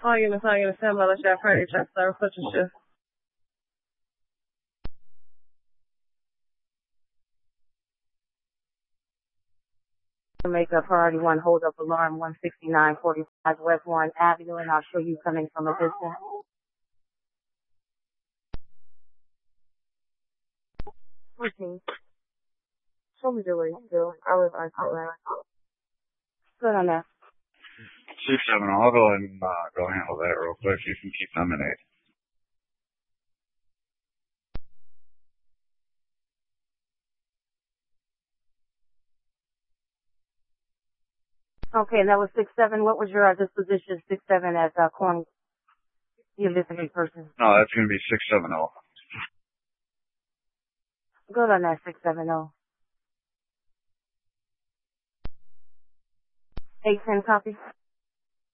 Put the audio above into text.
All units, stand by. Let's have priority check. Start reception shift. Make a priority 1, hold up alarm 16945 West 1 Avenue, and I'll show you coming from a distance. Routine. Show me the way you do. I live on Outland. Good on that. 6-7, I'll go ahead and go handle that real quick. You can keep them in 8. Okay, and that was 6-7. What was your disposition 6-7 as Corn, the investigating person? No, that's going to be 670. Good on that 670. 810 copy.